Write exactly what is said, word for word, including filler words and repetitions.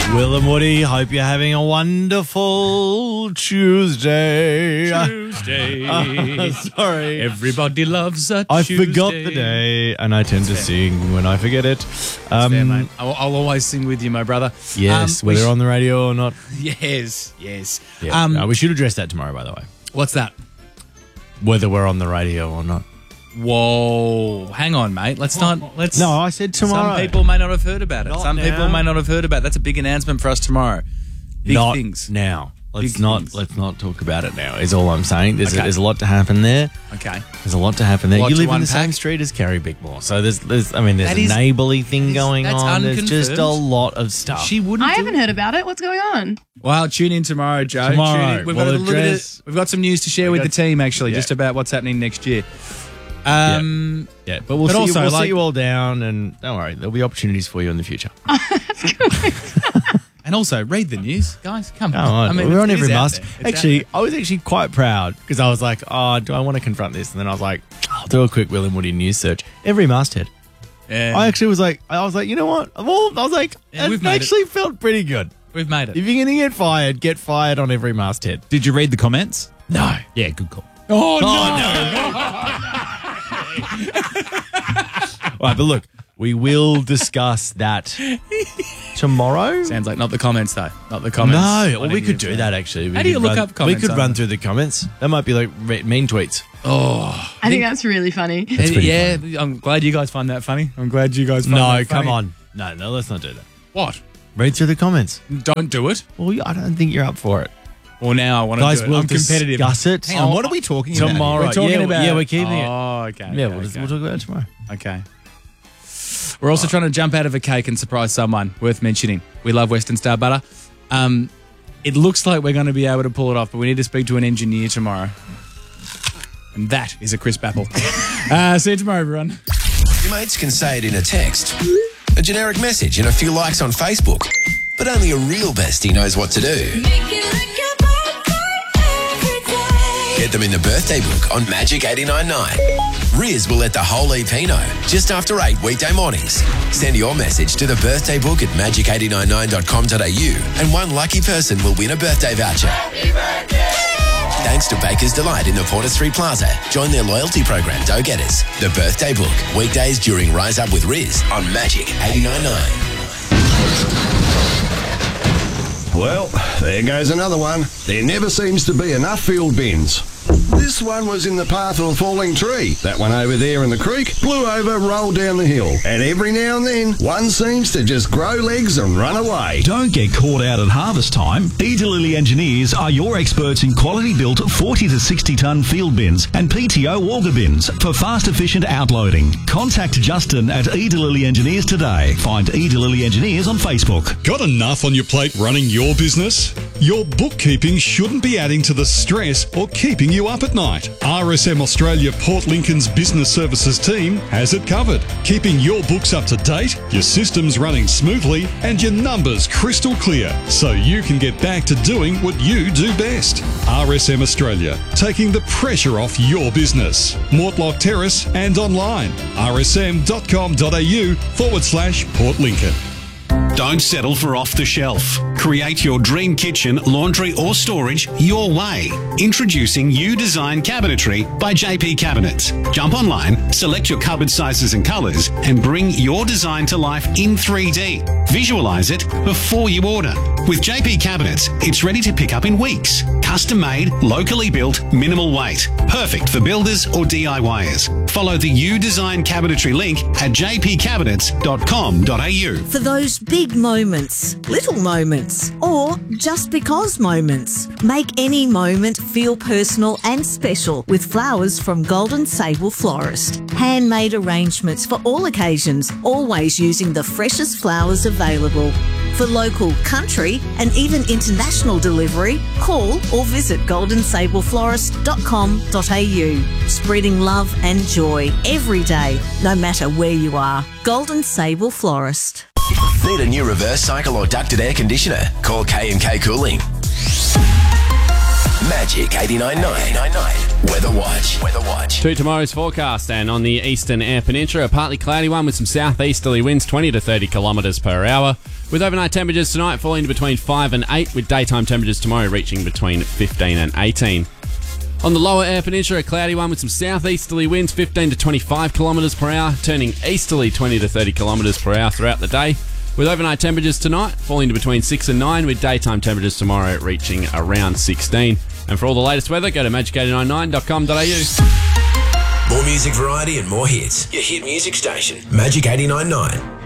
Will and Woody, hope you're having a wonderful Tuesday. Tuesday. Uh, sorry. Everybody loves a I Tuesday. forgot the day, and I tend to sing when I forget it. Um, Fair, mate. I'll, I'll always sing with you, my brother. Yes, Um, we whether sh- on the radio or not. Yes, yes. Yeah, Um, no, we should address that tomorrow, by the way. What's that? Whether we're on the radio or not. Whoa. Hang on, mate. Let's not... Let's. No, I said tomorrow. Some people may not have heard about it. Not Some now. people may not have heard about it. That's a big announcement for us tomorrow. Big not things. now. Let's Big not things. let's not talk about it now. Is all I'm saying. There's Okay. a, there's a lot to happen there. Okay. There's a lot to happen there. Lot You to live in the unpack. same street as Carrie Bickmore, so there's there's I mean there's That a is- neighbourly thing is- going that's on. There's just a unconfirmed. lot of stuff. She wouldn't I do haven't it. heard about it. What's going on? Well, tune in tomorrow, Joe. Tomorrow. Tune in. We've, got We'll a little bit address- of, we've got some news to share with got- the team, actually, yeah. just about what's happening next year. Um, yeah, but we'll But see, also, we'll like- sit you all down, and don't worry, there'll be opportunities for you in the future. And also, read the news, guys. Come Come on. on, I mean, we're on it every is out must. there. It's out Actually, there. I was actually quite proud because I was like, oh, do I want to confront this? And then I was like, I'll do a quick Will and Woody news search. Every masthead. Yeah. I actually was like, I was like, you know what? Of all, I was like, Yeah, it we've made it. actually felt pretty good. We've made it. If you're going to get fired, get fired on every masthead. Did you read the comments? No. Yeah, good call. Oh, All right, but look, we will discuss that tomorrow. Sounds like not the comments, though. Not the comments. No, On well, we any could of do the- that actually. We How do you could look run, up comments We could on run them? through the comments. That might be like re- mean tweets. Oh. I think that's really funny. That's pretty yeah, I'm glad you guys find that funny. I'm glad you guys find No, that funny. come on. No, no, let's not do that. What? Read through the comments. Don't do it. Well, I don't think you're up for it. Well, now I want to Guys, do it. we'll I'm competitive. discuss it. Hang on, what are we talking about? tomorrow. We're talking yeah, about yeah, we're keeping it. Oh, okay. Yeah, okay, we'll, just, okay. we'll talk about it tomorrow. Okay. We're also trying to jump out of a cake and surprise someone worth mentioning. We love Western Star Butter. Um, it looks like we're going to be able to pull it off, but we need to speak to an engineer tomorrow. And that is a crisp apple. uh, see you tomorrow, everyone. Your mates can say it in a text, a generic message, and a few likes on Facebook. But only a real bestie knows what to do. Get them in the birthday book on Magic eighty-nine point nine. Riz will let the whole E P know just after eight weekday mornings. Send your message to the birthday book at magic eight nine nine dot com dot a u and one lucky person will win a birthday voucher. Happy birthday! Thanks to Baker's Delight in the Porter Street Plaza. Join their loyalty program, Go Getters. The birthday book. Weekdays during Rise Up with Riz on Magic eighty-nine point nine. Well, there goes another one. There never seems to be enough field bins. This one was in the path of a falling tree. That one over there in the creek blew over, rolled down the hill. And every now and then, one seems to just grow legs and run away. Don't get caught out at harvest time. Edelily Engineers are your experts in quality built forty to sixty tonne field bins and P T O auger bins for fast efficient outloading. Contact Justin at Edelily Engineers today. Find Edelily Engineers on Facebook. Got enough on your plate running your business? Your bookkeeping shouldn't be adding to the stress or keeping you up at night. R S M Australia Port Lincoln's Business Services team has it covered, keeping your books up to date, your systems running smoothly, and your numbers crystal clear, so you can get back to doing what you do best. R S M Australia, taking the pressure off your business. Mortlock Terrace and online, rsm.com.au forward slash Port Lincoln. Don't settle for off the shelf. Create your dream kitchen, laundry or storage your way. Introducing U Design Cabinetry by J P Cabinets. Jump online, select your cupboard sizes and colours and bring your design to life in three D. Visualise it before you order. With J P Cabinets, it's ready to pick up in weeks. Custom made, locally built, minimal weight. Perfect for builders or D I Y ers. Follow the U Design Cabinetry link at j p cabinets dot com dot a u. For those big moments, little moments, or just because moments. Make any moment feel personal and special with flowers from Golden Sable Florist. Handmade arrangements for all occasions, always using the freshest flowers available. For local, country and even international delivery, call or visit golden sable florist dot com dot a u. Spreading love and joy every day, no matter where you are. Golden Sable Florist. Need a new reverse cycle or ducted air conditioner? Call K and K Cooling. Magic eighty-nine point nine. Weather Watch. Weather Watch. To tomorrow's forecast, and on the eastern air peninsula, a partly cloudy one with some southeasterly winds twenty to thirty kilometres per hour, with overnight temperatures tonight falling to between five and eight, with daytime temperatures tomorrow reaching between fifteen and eighteen. On the lower air peninsula, a cloudy one with some southeasterly winds fifteen to twenty-five kilometres per hour, turning easterly twenty to thirty kilometres per hour throughout the day, with overnight temperatures tonight falling to between six and nine, with daytime temperatures tomorrow reaching around sixteen. And for all the latest weather, go to magic eight nine nine dot com dot a u. More music variety and more hits. Your hit music station, Magic eighty-nine point nine.